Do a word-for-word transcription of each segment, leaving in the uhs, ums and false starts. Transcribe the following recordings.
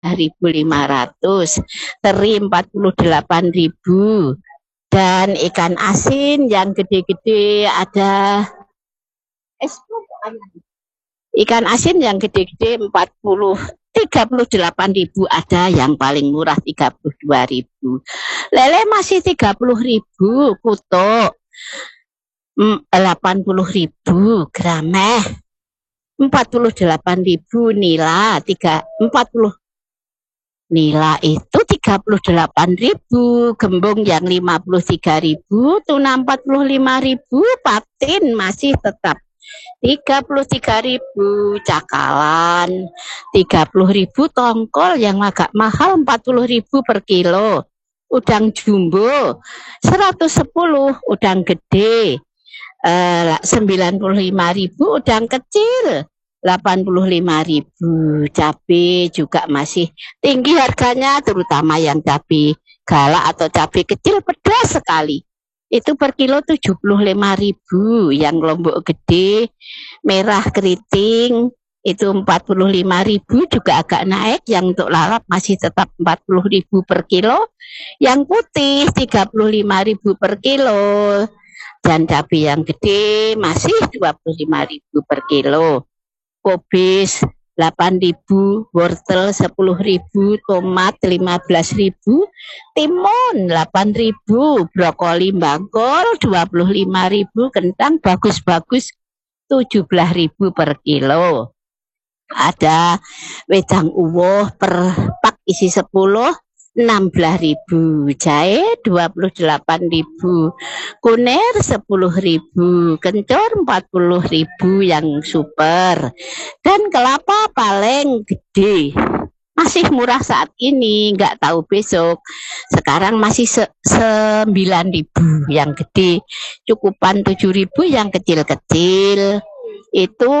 ribu lima ratus, teri empat puluh delapan ribu, dan ikan asin yang gede-gede ada ikan asin yang gede-gede empat puluh tiga puluh delapan ribu, ada yang paling murah tiga puluh dua ribu. Lele masih tiga puluh ribu, kuto delapan puluh ribu, grameh empat puluh delapan ribu, nila tiga empat puluh nila itu tiga puluh delapan ribu, gembung yang lima puluh tiga ribu, tuna empat puluh lima ribu, patin masih tetap tiga puluh tiga ribu, cakalan tiga puluh ribu, tongkol yang agak mahal empat puluh ribu per kilo, udang jumbo seratus sepuluh, udang gede eh, sembilan puluh lima ribu, udang kecil delapan puluh lima ribu, cabai juga masih tinggi harganya, terutama yang cabai galak atau cabai kecil pedas sekali. Itu per kilo tujuh puluh lima ribu, yang lombok gede, merah keriting itu empat puluh lima ribu, juga agak naik, yang untuk lalap masih tetap empat puluh ribu per kilo, yang putih tiga puluh lima ribu per kilo, dan cabai yang gede masih dua puluh lima ribu per kilo. Kobis delapan ribu, wortel sepuluh ribu, tomat lima belas ribu, timun delapan ribu, brokoli bangkol dua puluh lima ribu, kentang bagus-bagus tujuh belas ribu per kilo. Ada wedang uwoh per pak isi sepuluh enam belas ribu, jahe dua puluh delapan ribu, kunir sepuluh ribu, kencur empat puluh ribu yang super, dan kelapa paling gede masih murah saat ini, nggak tahu besok. Sekarang masih se- sembilan ribu yang gede, cukupan tujuh ribu, yang kecil-kecil itu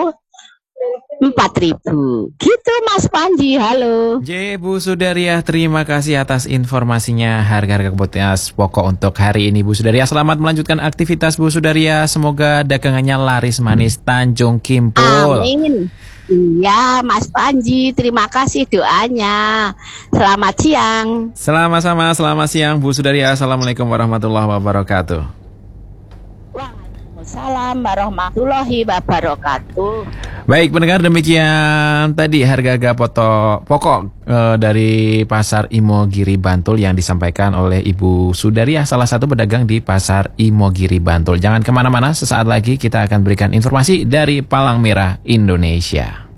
empat ribu. Gitu Mas Panji, halo. J, Bu Sudaryah, terima kasih atas informasinya. Harga-harga kebutuhan pokok untuk hari ini, Bu Sudaryah. Selamat melanjutkan aktivitas, Bu Sudaryah. Semoga dagangannya laris manis Tanjung Kimpul. Amin. Iya Mas Panji, terima kasih doanya. Selamat siang. Sama-sama, selamat siang Bu Sudaryah. Assalamualaikum warahmatullahi wabarakatuh. Waalaikumsalam warahmatullahi wabarakatuh. Baik pendengar, demikian tadi harga-harga pokok e, dari Pasar Imogiri Bantul yang disampaikan oleh Ibu Sudaryah, salah satu pedagang di Pasar Imogiri Bantul. Jangan kemana-mana, sesaat lagi kita akan berikan informasi dari Palang Merah Indonesia.